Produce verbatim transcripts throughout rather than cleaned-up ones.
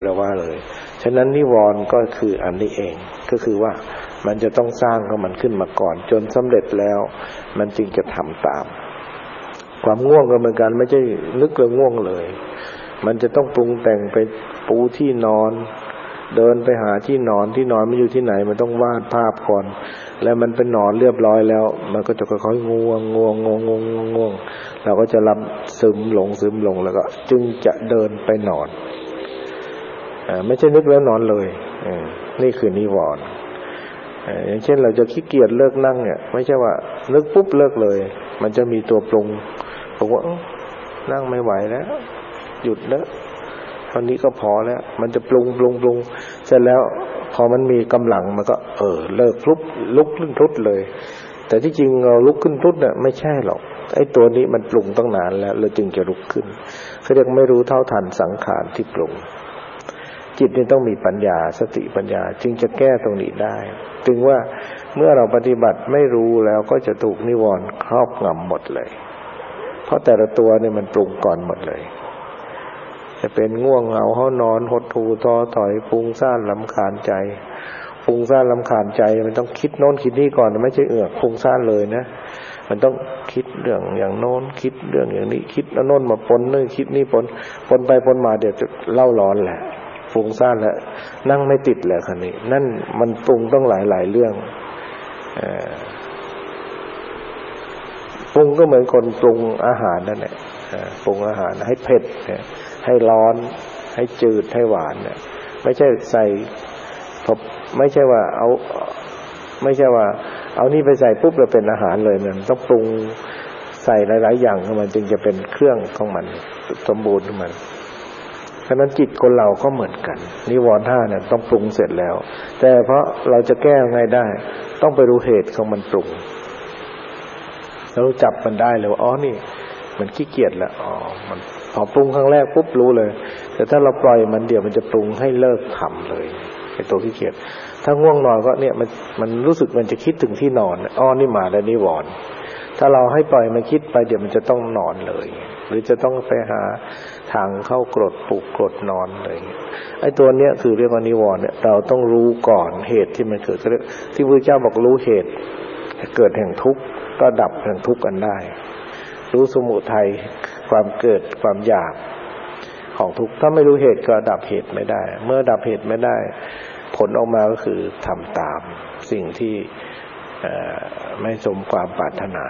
แปลว่าเลยฉะนั้นนิวรณ์ก็คืออันนี้เองก็คือว่ามันจะต้องสร้างของมันขึ้นมาก่อนจนสำเร็จแล้วมันจึงจะทำตามความง่วงก็เหมือนกันไม่ใช่นึกแล้วง่วงเลยมันจะต้องปรุงแต่งไปปูที่นอนเดินไปหาที่นอนที่นอนมันอยู่ที่ไหนมันต้องวาดภาพก่อนแล้วมันเป็นนอนเรียบร้อยแล้วมันก็จะค่อยๆง่วงง่วงง่วงง่วงง่วงเราก็จะรับซึมลงซึมลงแล้วก็จึงจะเดินไปนอนอ่าไม่ใช่นึกแล้วนอนเลยอ่านี่คือนิวรณ์อ่าอย่างเช่นเราจะขี้เกียจเลิกนั่งเนี่ยไม่ใช่ว่านึกปุ๊บเลิกเลยมันจะมีตัวปรุงบอกว่านั่งไม่ไหวแล้วหยุดแล้วเท่านี้ก็พอแล้วมันจะปรุงปรุงปรุงเสร็จแล้วพอมันมีกำลังมันก็เออเลิกปุ๊บลุกขึ้นทุดเลยแต่ที่จริงเราลุกขึ้นทุดเนี่ยไม่ใช่หรอกไอ้ตัวนี้มันปรุงตั้งนานแล้วเราจึงจะลุกขึ้นเขาเรียกไม่รู้เท่าทันสังขารที่ปรุงจิตนี่ต้องมีปัญญาสติปัญญาจึงจะแก้ตรงนี้ได้ถึงว่าเมื่อเราปฏิบัติไม่รู้แล้วก็จะถูกนิวรณ์ครอบงำหมดเลยเพราะแต่ละตัวเนี่ยมันปรุงก่อนหมดเลยจะเป็นง่วงเหงาเฮานอนหดหู่ท้อถอยฟุ้งซ่านรำคาญใจฟุ้งซ่านรำคาญใจมันต้องคิดโน้นคิดนี่ก่อนไม่ใช่เอือกฟุ้งซ่านเลยนะมันต้องคิดเรื่องอย่างโน้นคิดเรื่องอย่างนี้คิดแล้วโน้นมาปนนี่คิดนี่ปนปนไปปนมาเดี๋ยวจะเล่าร้อนแหละฟุ้งซ่านแล้วนั่งไม่ติดแหละคันนี้นั่นมันปรุงต้องหลายๆเรื่องเอ่อปรุงก็เหมือนคนปรุงอาหารนั่นแหละปรุงอาหารให้เผ็ดให้ร้อนให้จืดให้หวานเนี่ยไม่ใช่ใส่ไม่ใช่ว่าเอาไม่ใช่ว่าเอานี่ไปใส่ปุ๊บแล้วเป็นอาหารเลยมันต้องปรุงใส่หลายๆอย่างของมันจึงจะเป็นเครื่องของมันสมบูรณ์ของมันฉะนั้นจิตคนเราก็เหมือนกันนิวรณ์ห้าเนี่ยต้องปรุงเสร็จแล้วแต่เพราะเราจะแก้ไงได้ต้องไปรู้เหตุของมันปรุงแล้วจับมันได้เลยว่าอ๋อนี่มันขี้เกียจแล้วอ๋อมันพอปรุงครั้งแรกปุ๊บรู้เลยแต่ถ้าเราปล่อยมันเดี๋ยวมันจะปรุงให้เลิกทำเลยไอ้ตัวขี้เกียจถ้าง่วงนอนก็เนี่ยมันมันรู้สึกมันจะคิดถึงที่นอนอ๋อนี่มาแล้วนิวรณ์ถ้าเราให้ปล่อยมันคิดไปเดี๋ยวมันจะต้องนอนเลยหรือจะต้องไปหาทางเข้ากรดปลุกกรดนอนเลยไอ้ตัวเนี้ยคือเรียกว่านิวรณ์เนี่ยเราต้องรู้ก่อนเหตุที่มันเกิดที่พระพุทธเจ้าบอกรู้เหตุเกิดแห่งทุกข์ก็ดับแห่งทุกข์กันได้รู้สมุทัยความเกิดความอยากของทุกข์ถ้าไม่รู้เหตุก็ดับเหตุไม่ได้เมื่อดับเหตุไม่ได้ผลออกมาก็คือทำตามสิ่งที่ไม่สมความปรารถนา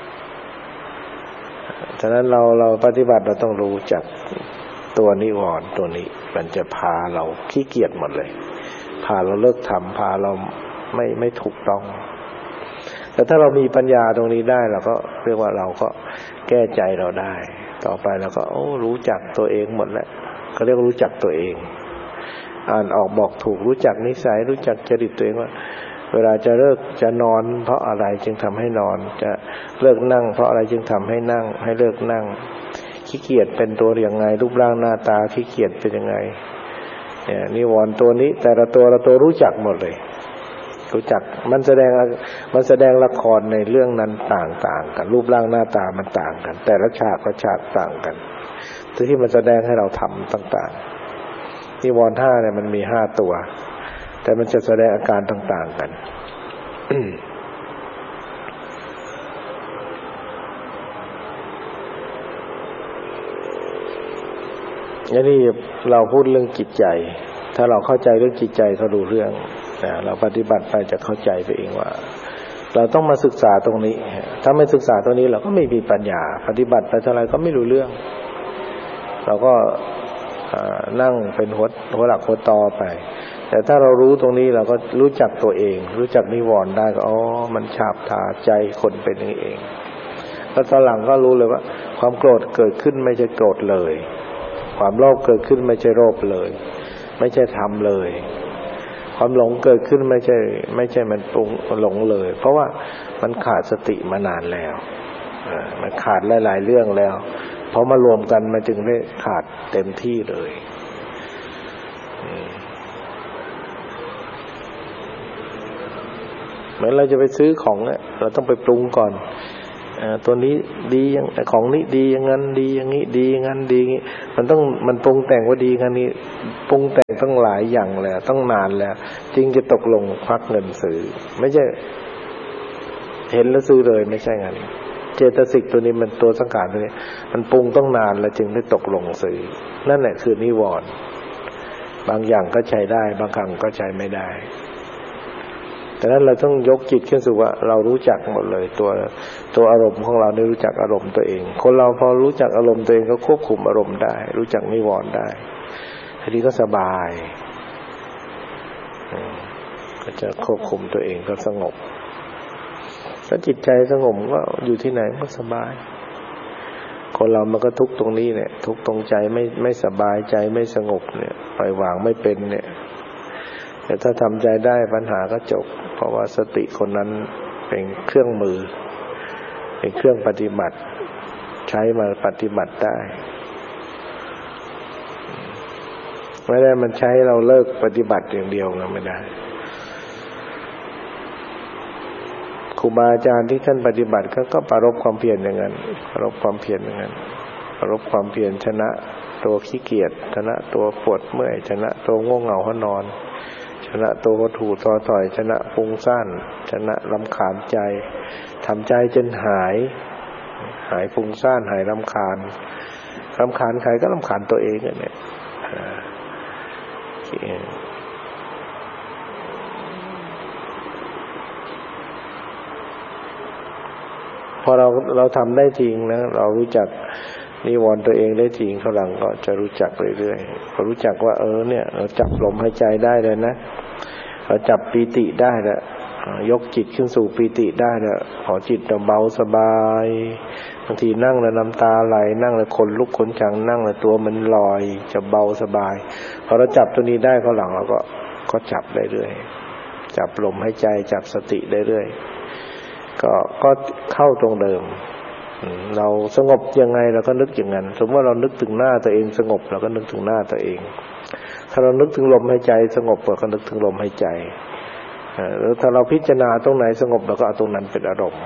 ฉะนั้นเราเราปฏิบัติเราต้องรู้จักตัวนิวรณ์ตัวนี้มันจะพาเราขี้เกียจหมดเลยพาเราเลิกทำพาเราไม่ไม่ถูกต้องแต่ถ้าเรามีปัญญาตรงนี้ได้เราก็เรียกว่าเราก็แก้ใจเราได้ต่อไปเราก็โอ้รู้จักตัวเองหมดแล้วก็เรียกรู้จักตัวเองอ่านออกบอกถูกรู้จักนิสัยรู้จักจริตตัวเองว่าเวลาจะเลิกจะนอนเพราะอะไรจึงทำให้นอนจะเลิกนั่งเพราะอะไรจึงทำให้นั่งให้เลิกนั่งขี้เกียจเป็นตัวอย่างไงรูปร่างหน้าตาขี้เกียจเป็นยังไงเนี่ยนิวรณ์ตัวนี้แต่ละตัวละตัวรู้จักหมดเลยรู้จักมันแสดงมันแสดงละครในเรื่องนั้นต่างๆกันรูปร่างหน้าตามันต่างกันแต่ละฉากก็ฉากต่างกันที่มันแสดงให้เราทำต่างๆนิวรณ์ห้าเนี่ยมันมีห้าตัวแต่มันจะแสดงอาการต่างๆกัน อันนี้เราพูดเรื่องจิตใจถ้าเราเข้าใจเรื่องจิตใจเขาดูเรื่องนะเราปฏิบัติไปจะเข้าใจไปเองว่าเราต้องมาศึกษาตรงนี้ถ้าไม่ศึกษาตรงนี้เราก็ไม่มีปัญญาปฏิบัติไปเท่าไรก็ไม่รู้เรื่องเราก็นั่งเป็นหัวหัวหลักหัวตอไปแต่ถ้าเรารู้ตรงนี้เราก็รู้จักตัวเองรู้จักนิวรณ์ได้ก็อ๋อมันฉาบทาใจคนเป็นอย่างนี้เองแล้วตอนหลังก็รู้เลยว่าความโกรธเกิดขึ้นไม่ใช่โกรธเลยความโลภเกิดขึ้นไม่ใช่โลภเลยไม่ใช่ทำเลยความหลงเกิดขึ้นไม่ใช่ไม่ใช่มันปรุงหลงเลยเพราะว่ามันขาดสติมานานแล้วมันขาดหลายๆเรื่องแล้วพอมารวมกันมันจึงได้ขาดเต็มที่เลยเหมือนเราจะไปซื้อของเนี่ยเราต้องไปปรุงก่อนตัวนี้ดีอย่างของนี้ดีอย่างนั้นดีอย่างนี้ดีอย่างนั้นดีอย่างนี้มันต้องมันปรุงแต่งว่าดีงั้นนี้ปรุงแต่งต้องหลายอย่างแล้วต้องนานแล้วจึงจะตกลงควักเงินซื้อไม่ใช่เห็นแล้วซื้อเลยไม่ใช่งั้นเจตสิกตัวนี้มันตัวสังขารตัวนี้มันปรุงต้องนานแล้วจึงได้ตกลงซื้อนั่นแหละคือนิวรณ์บางอย่างก็ใช้ได้บางครั้งก็ใช้ไม่ได้แต่นั้นเราต้องยกจิตขึ้นสู่ว่าเรารู้จักหมดเลยตัวตัวอารมณ์ของเราได้รู้จักอารมณ์ตัวเองคนเราพอรู้จักอารมณ์ตัวเองก็ควบคุมอารมณ์ได้รู้จักนิวรณ์ได้ทีนี้ก็สบายก็จะควบคุมตัวเองก็สงบถ้าจิตใจสงบก็อยู่ที่ไหนก็สบายคนเรามันก็ทุกข์ตรงนี้เนี่ยทุกข์ตรงใจไม่ไม่สบายใจไม่สงบเนี่ยปล่อยวางไม่เป็นเนี่ยแต่ถ้าทำใจได้ปัญหาก็จบเพราะว่าสติคนนั้นเป็นเครื่องมือเป็นเครื่องปฏิบัติใช้มาปฏิบัติได้ไม่ได้มันใช้เราเลิกปฏิบัติอย่างเดียวนะไม่ได้ครูบาอาจารย์ที่ท่านปฏิบัติก็ก็ปรารภความเพียรอย่างนั้นปรารภความเพียรอย่างนั้นปรารภความเพียรชนะตัวขี้เกียจชนะตัวปวดเมื่อยชนะตัวง่วงเหงาหอนอนชนะตัวถูท้อถอยชนะฟุ้งซ่านชนะรำคาญใจทำใจจนหายหายฟุ้งซ่านหายรำคาญรำคาญใครก็รำคาญตัวเองเนี่ยพอเราเราทำได้จริงนะเรารู้จักนิวรณ์ตัวเองได้จริงข้างหลังก็จะรู้จักเรื่อยๆพอรู้จักว่าเออเนี่ยเราจับลมหายใจได้เลยนะเราจับปีติได้แล้วยกจิตขึ้นสู่ปีติได้แล้วพอจิตเราเบาสบายบางทีนั่งแล้วน้ำตาไหลนั่งแล้วขนลุกขนชังนั่งแล้วตัวมันลอยจะเบาสบายพอเราจับตัวนี้ได้ข้างหลังเราก็ก็จับได้เรื่อยจับลมหายใจจับสติได้เรื่อยก็ก็เข้าตรงเดิมเราสงบยังไงเราก็นึกอย่างนั้นสมมติว่าเรานึกถึงหน้าตัวเองสงบเราก็นึกถึงหน้าตัวเองถ้าเรานึกถึงลมหายใจสงบเราก็นึกถึงลมหายใจแล้วถ้าเราพิจารณาตรงไหนสงบเราก็เอาตรงนั้นเป็นอารมณ์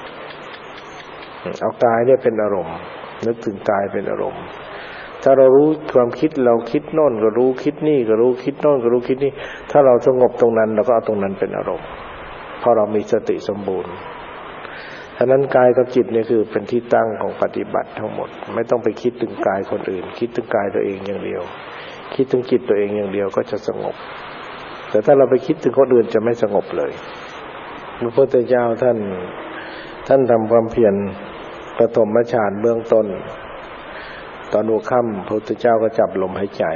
เอากายเนี่ยเป็นอารมณ์นึกถึงกายเป็นอารมณ์ถ้าเรารู้ความคิดเราคิดโน่นก็รู้คิดนี่ก็รู้คิดโน่นก็รู้คิดนี่ถ้าเราสงบตรงนั้นเราก็เอาตรงนั้นเป็นอารมณ์เพราะเรามีสติสมบูรณ์ฉะนั้นกายกับจิตเนี่ยคือเป็นที่ตั้งของปฏิบัติทั้งหมดไม่ต้องไปคิดถึงกายคนอื่นคิดถึงกายตัวเองอย่างเดียวคิดถึงจิตตัวเองอย่างเดียวก็จะสงบแต่ถ้าเราไปคิดถึงคนอื่นจะไม่สงบเลยพระพุทธเจ้าท่านท่านทำความเพียรปฐมฌานเบื้องต้นตอนหัวค่ำพระพุทธเจ้าก็จับลมหายใจ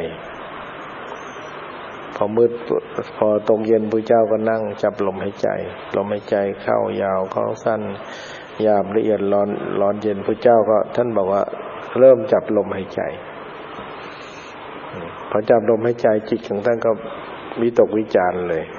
พอมืดพอตกเย็นพระเจ้าก็นั่งจับลมหายใจลมหายใจเข้ายาวเข้าสั้นหยาบละเอียดร้อนร้อนเย็นพระเจ้าก็ท่านบอกว่าเริ่มจับลมหายใจพอจับลมหายใจจิตของท่านก็วิตกวิจารณ์เลย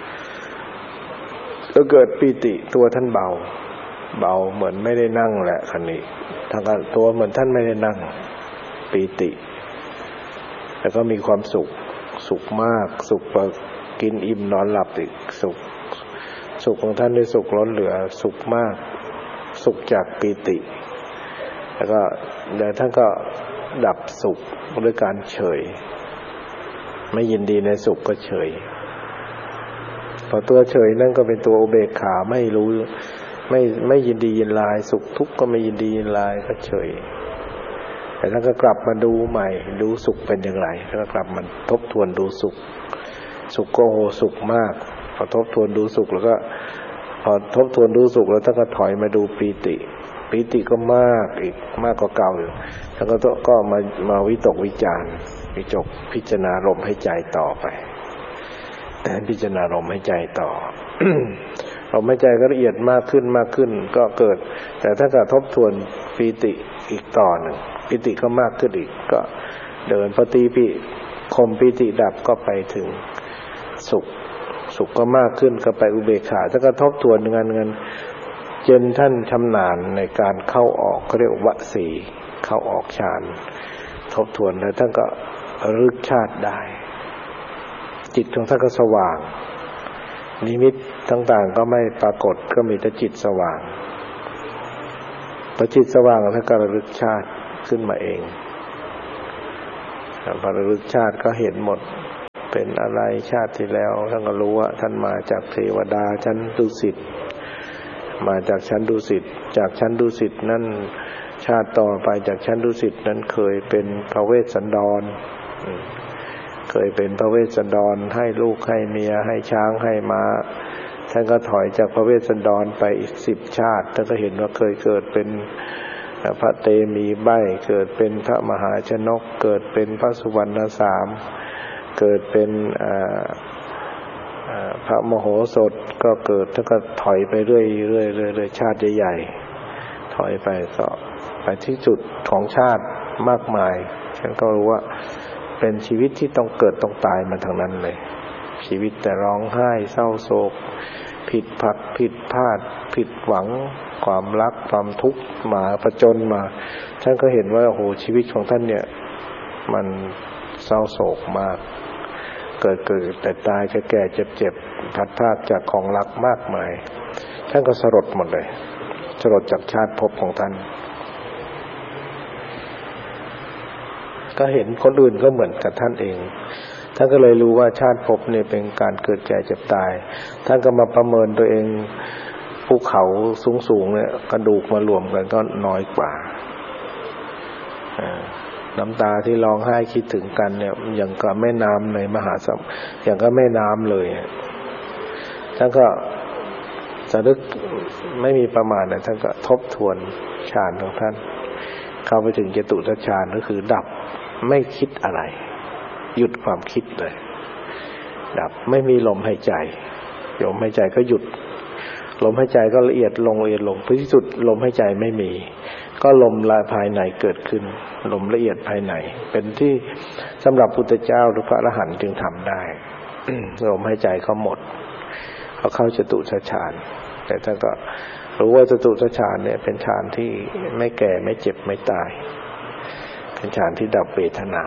ก็เกิดปีติตัวท่านเบาเบาเหมือนไม่ได้นั่งแหละคันนี้ทางตัวเหมือนท่านไม่ได้นั่งปีติแล้วก็มีความสุขสุขมากสุขกว่ากินอิ่มนอนหลับอีกสุขสุขของท่านได้สุขล้นเหลือสุขมากสุขจากปีติแล้วก็แต่ท่านก็ดับสุขด้วยการเฉยไม่ยินดีในสุขก็เฉยพอตัวเฉยนั่นก็เป็นตัวอุเบกขาไม่รู้ไม่ไม่ยินดียินลายสุขทุกข์ก็ไม่ยินดียินลายก็เฉยแต่ท่านก็กลับมาดูใหม่ดูสุขเป็นอย่างไรท่านก็กลับมาทบทวนดูสุขสุขก็โหสุขมากพอทบทวนดูสุขแล้วก็พอทบทวนดูสุขแล้วท่านก็ถอยมาดูปีติปีติก็มากอีกมากกว่าเก่าอยู่ท่านก็ก็มามาวิตกวิจารณ์วิจกพิจารณาลมหายใจต่อไปแต่พิจารณาลมหายใจต่อ ลมหายใจก็ละเอียดมากขึ้นมากขึ้นก็เกิดแต่ถ้าจะทบทวนปีติอีกต่อหนึ่งปีติก็มากขึ้นอีกก็เดินปฏิปิข่มปีติดับก็ไปถึงสุขสุขก็มากขึ้นก็ไปอุเบกขาถ้าก็ทบทวนงานเงินจนท่านชำนาญในการเข้าออกเขาเรียกวสีเข้าออกฌานทบทวนแล้วท่านก็ระลึกชาติได้จิตของท่านก็สว่างนิมิตต่างๆก็ไม่ปรากฏก็มีแต่จิตสว่างพอจิตสว่างท่านก็ระลึกชาติขึ้นมาเองพอระลึกชาติก็เห็นหมดเป็นอะไรชาติที่แล้วท่านก็รู้ว่าท่านมาจากเทวดาชั้นดุสิตมาจากชั้นดุสิตจากชั้นดุสิตนั้นชาติต่อไปจากชั้นดุสิตนั้นเคยเป็นพระเวสสันดรเคยเป็นพระเวสสันดรให้ลูกให้เมียให้ช้างให้ม้าท่านก็ถอยจากพระเวสสันดรไปอีกสิบชาติท่านก็เห็นว่าเคยเกิดเป็นพระเตมีใบเกิดเป็นพระมหาชนกเกิดเป็นพระสุวรรณสามเกิดเป็นพระมโหสถก็เกิดท่านก็ถอยไปเรื่อยๆเรื่อยๆชาติใหญ่ๆถอยไปก็ไปที่จุดของชาติมากมายฉันก็รู้ว่าเป็นชีวิตที่ต้องเกิดต้องตายมาทางนั้นเลยชีวิตแต่ร้องไห้เศร้าโศกผิดพลาดผิดพลาดผิดหวังความรักความทุกข์มาผจญมาท่านก็เห็นว่าโอ้โหชีวิตของท่านเนี่ยมันเศร้าโศกมากเกิดเกิดแต่ตายแก่แก่เจ็บเจ็บพัดพลาดจากของรักมากมายท่านก็สลดหมดเลยสลดจากชาติภพของท่านก็เห็นคนอื่นก็เหมือนกับท่านเองท่านก็เลยรู้ว่าชาติภพเนี่ยเป็นการเกิดแก่เจ็บตายท่านก็มาประเมินตัวเองภูเขาสูงๆเนี่ยกระดูกมารวมกันก็น้อยกว่าน้ำตาที่ร้องไห้คิดถึงกันเนี่ยอย่างกับแม่น้ำในมหาสมุทรอย่างกับแม่น้ำเลยท่านก็สะดึกไม่มีประมาณเลยท่านก็ทบทวนฌานของท่านเข้าไปถึงจตุตฌานก็คือดับไม่คิดอะไรหยุดความคิดเลยดับไม่มีลมหายใจลมหายใจก็หยุดลมหายใจก็ละเอียดลงละเอียดลงที่สุดลมหายใจไม่มีก็ลมละภายในเกิดขึ้นลมละเอียดภายในเป็นที่สำหรับพุทธเจ้าหรือพระอรหันต์จึงทำได้ ลมหายใจเขาหมดเขาเข้าจตุตฌานแต่ท่านก็รู้ว่าจตุตฌานเนี่ยเป็นฌานที่ไม่แก่ไม่เจ็บไม่ตายเป็นฌานที่ดับเวทนา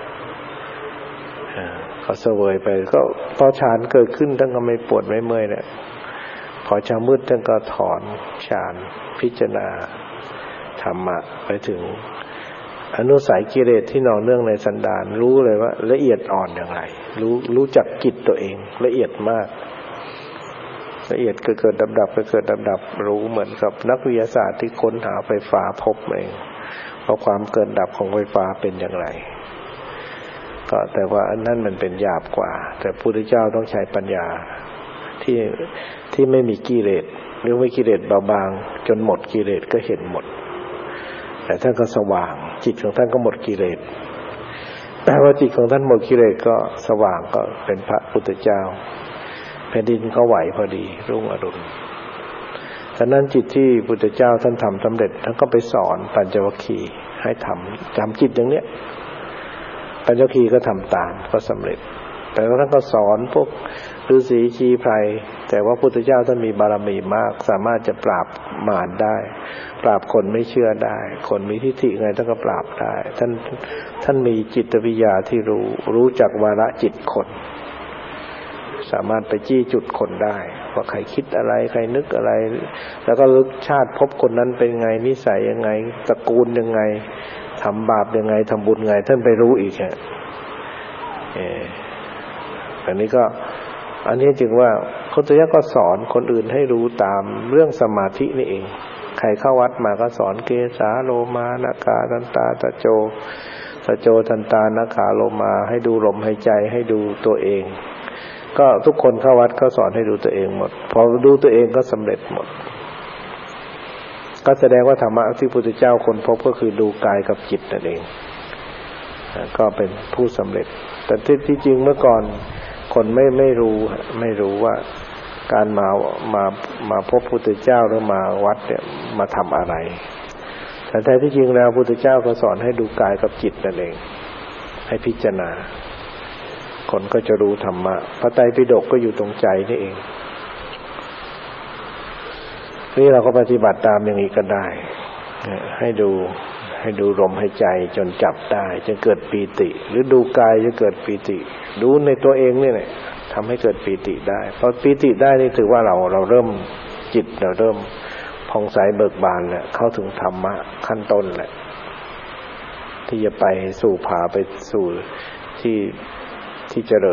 เขาเสวยไปก็พอฌานเกิดขึ้นท่านก็ไม่ปวดไม่เมื่อยเนี่ยพอเช้ามืดท่านก็ถอนฌานพิจารณาธรรมะไปถึงอนุสัยกิเลสที่นองเนื่องในสันดานรู้เลยว่าละเอียดอ่อนอย่างไรรู้รู้จักจิตตัวเองละเอียดมากละเอียดเกิดเกิดดับดับเกิดดับดับรู้เหมือนกับนักวิทยาศาสตร์ที่ค้นหาไฟฟ้าพบเองว่าความเกิดดับของไฟฟ้าเป็นอย่างไรก็แต่ว่าอันนั้นมันเป็นหยาบกว่าแต่พระพุทธเจ้าต้องใช้ปัญญาที่ที่ไม่มีกิเลสหรือไม่กิเลสเบาบางจนหมดกิเลสก็เห็นหมดแต่ท่านก็สว่างจิตของท่านก็หมดกิเลสแต่ว่าจิตของท่านหมดกิเลสก็สว่างก็เป็นพระพุทธเจ้าแผ่นดินก็ไหวพอดีรุ่งอรุณฉะนั้นจิตที่พุทธเจ้าท่านทำสำเร็จท่านก็ไปสอนปัญจวัคคีย์ให้ทำทำจิตอย่างเนี้ยปัญจวัคคีย์ก็ทำตามก็สำเร็จแต่ท่านก็สอนพวกฤาษีชีไพรแต่ว่าพุทธเจ้าท่านมีบารมีมากสามารถจะปราบมารได้ปราบคนไม่เชื่อได้คนมีทิฏฐิไงท่านก็ปราบได้ท่านท่านมีจิตวิทยาที่รู้รู้จักวาระจิตคนสามารถไปจี้จุดคนได้ว่าใครคิดอะไรใครนึกอะไรแล้วก็ลึกชาติพบคนนั้นเป็นไงนิสัยยังไงตระกูลยังไงทำบาปยังไงทำบุญไงท่านไปรู้อีกฮะเอออันนี้ก็อันนี้จึงว่าพุทธเจ้าก็สอนคนอื่นให้รู้ตามเรื่องสมาธินี่เองใครเข้าวัดมาก็สอนเกสาโลมานาคาทันตาตะโจตะโจทันตานาคาโลมาให้ดูลมหายใจให้ดูตัวเองก็ทุกคนเข้าวัดก็สอนให้ดูตัวเองหมดพอดูตัวเองก็สำเร็จหมดก็แสดงว่าธรรมะที่พุทธเจ้าค้นพบก็คือดูกายกับจิตนั่นเองก็เป็นผู้สำเร็จแต่ที่จริงเมื่อก่อนคนไม่ไม่รู้ไม่รู้ว่าการมามามาพบพุทธเจ้าหรือมาวัดเนี่ยมาทำอะไรแต่แท้ที่จริงแล้วพุทธเจ้าก็สอนให้ดูกายกับจิตนั่นเองให้พิจารณาคนก็จะรู้ธรรมะพระไตรปิฎกก็อยู่ตรงใจนี่เองนี่เราก็ปฏิบัติตามอย่างนี้ก็ได้ให้ดูให้ดูลมหายใจจนจับได้จะเกิดปีติหรือดูกายจะเกิดปีติดูในตัวเองนี่แหละทำให้เกิดปีติได้พอปีติได้นี่ถือว่าเราเราเริ่มจิตเราเริ่มผ่องใสเบิกบานเนี่ยเข้าถึงธรรมะขั้นต้นแหละที่จะไปสู่ผาไปสู่ที่ที่เจริญ